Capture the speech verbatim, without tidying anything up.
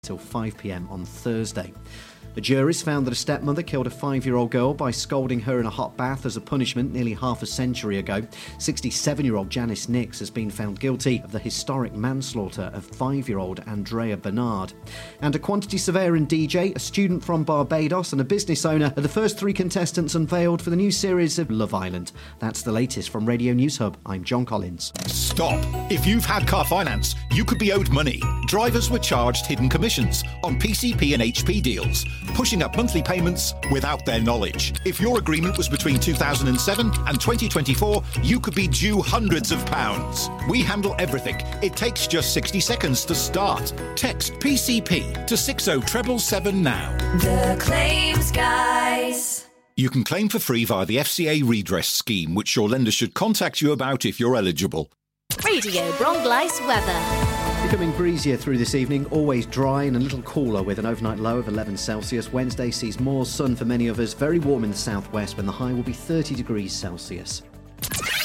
till five p m on Thursday. The juries found that a stepmother killed a five-year-old girl by scalding her in a hot bath as a punishment nearly half a century ago. sixty-seven-year-old Janice Nix has been found guilty of the historic manslaughter of five-year-old Andrea Bernard. And a quantity surveyor and D J, a student from Barbados and a business owner are the first three contestants unveiled for the new series of Love Island. That's the latest from Radio News Hub. I'm John Collins. Stop. If you've had car finance, you could be owed money. Drivers were charged hidden commissions on P C P and H P deals, pushing up monthly payments without their knowledge. If your agreement was between two thousand seven and twenty twenty-four, you could be due hundreds of pounds. We handle everything. It takes just sixty seconds to start. Text P C P to six oh seven seven now. The Claims Guys. You can claim for free via the F C A redress scheme, which your lender should contact you about if you're eligible. Radio Bronglice weather. Becoming breezier through this evening, always dry and a little cooler with an overnight low of eleven Celsius. Wednesday sees more sun for many of us, very warm in the southwest when the high will be thirty degrees Celsius.